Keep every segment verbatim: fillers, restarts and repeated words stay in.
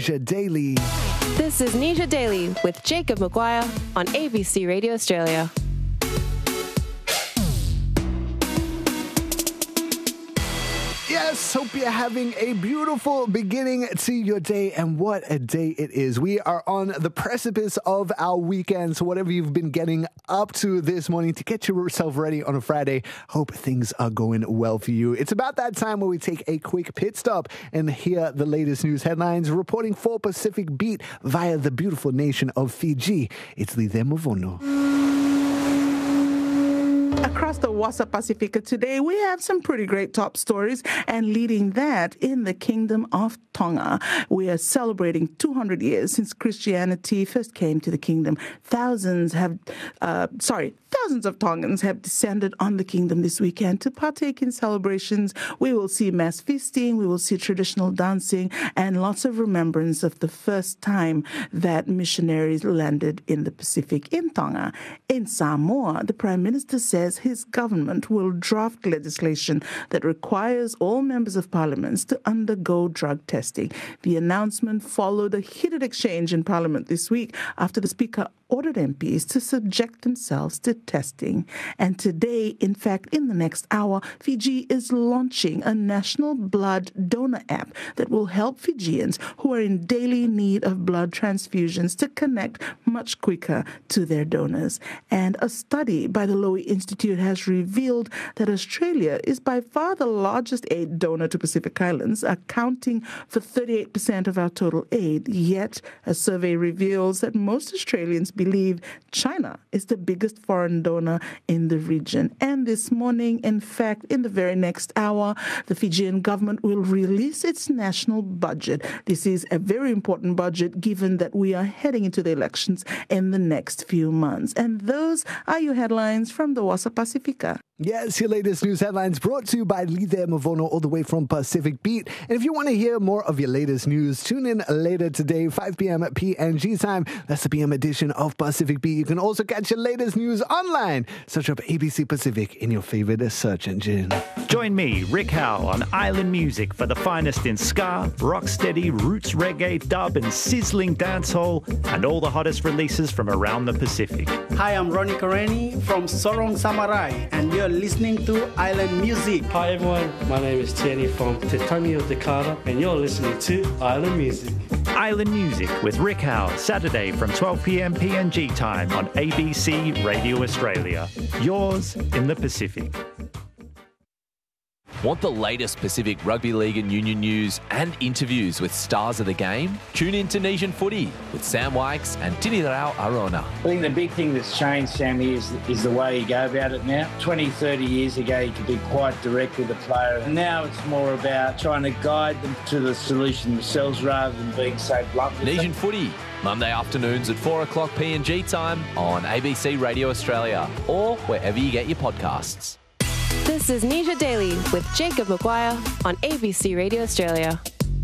Nisha Daily. This is Nisha Daily with Jacob Maguire on A B C Radio Australia. Yes, hope you're having a beautiful beginning to your day, and what a day it is. We are on the precipice of our weekend, so whatever you've been getting up to this morning to get yourself ready on a Friday, hope things are going well for you. It's about that time where we take a quick pit stop and hear the latest news headlines. Reporting for Pacific Beat via the beautiful nation of Fiji, it's Lidhe Mavono. Across the Wasa Pacifica today, we have some pretty great top stories, and leading that in the Kingdom of Tonga. We are celebrating two hundred years since Christianity first came to the kingdom. Thousands have, uh, sorry, thousands of Tongans have descended on the kingdom this weekend to partake in celebrations. We will see mass feasting, we will see traditional dancing, and lots of remembrance of the first time that missionaries landed in the Pacific in Tonga. In Samoa, the Prime Minister says his government will draft legislation that requires all members of parliament to undergo drug testing. The announcement followed a heated exchange in Parliament this week after the Speaker ordered M Ps to subject themselves to testing. And today, in fact, in the next hour, Fiji is launching a national blood donor app that will help Fijians who are in daily need of blood transfusions to connect much quicker to their donors. And a study by the Lowy Institute has revealed that Australia is by far the largest aid donor to Pacific Islands, accounting for thirty-eight percent of our total aid. Yet, a survey reveals that most Australians believe China is the biggest foreign donor in the region. And this morning, in fact, in the very next hour, the Fijian government will release its national budget. This is a very important budget given that we are heading into the elections in the next few months. And those are your headlines from the Wasa Pacifica. Yes, your latest news headlines brought to you by Lidhe Mavono all the way from Pacific Beat. And if you want to hear more of your latest news, tune in later today, five p.m. at P N G time. That's the P M edition of Pacific Beat. You can also catch your latest news online. Search up A B C Pacific in your favorite search engine. Join me, Rick Howe, on Island Music for the finest in ska, rocksteady, roots reggae, dub and sizzling dancehall, and all the hottest releases from around the Pacific. Hi, I'm Ronnie Kareni from Sorong Samurai, and you're listening to Island Music. Hi everyone, my name is Tierney from Te Tangi o Te Kara, and you're listening to Island Music. Island Music with Rick Howe, Saturday from twelve p.m. P N G time on A B C Radio Australia. Yours in the Pacific. Want the latest Pacific Rugby League and Union news and interviews with stars of the game? Tune in to Nation Footy with Sam Wykes and Tinirao Arona. I think the big thing that's changed, Sammy, is, is the way you go about it now. twenty, thirty years ago, you could be quite direct with the player. And now it's more about trying to guide them to the solution themselves rather than being so blunt. Nation Footy, Monday afternoons at four o'clock P N G time on A B C Radio Australia or wherever you get your podcasts. This is Nisha Daily with Jacob Maguire on A B C Radio Australia.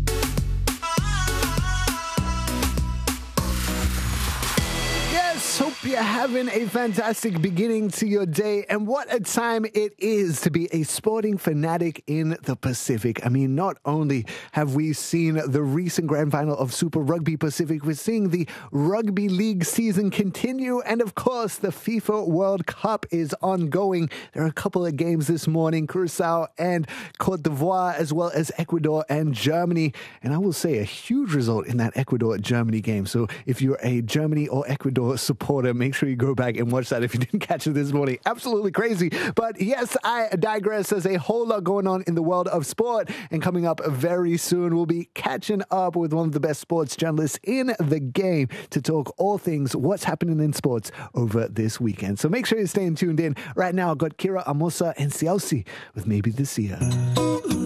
Yes, hope you're having a fantastic beginning to your day, and what a time it is to be a sporting fanatic in the Pacific. I mean, not only have we seen the recent grand final of Super Rugby Pacific, we're seeing the Rugby League season continue, and of course, the FIFA World Cup is ongoing. There are a couple of games this morning, Curacao and Cote d'Ivoire, as well as Ecuador and Germany, and I will say a huge result in that Ecuador-Germany game. So if you're a Germany or Ecuador supporter, make sure you go back and watch that if you didn't catch it this morning. Absolutely crazy. But yes, I digress. There's a whole lot going on in the world of sport, and coming up very soon, we'll be catching up with one of the best sports journalists in the game to talk all things what's happening in sports over this weekend. So make sure you're staying tuned in. Right now, I've got Kira Amosa and Siausi with Maybe This Year.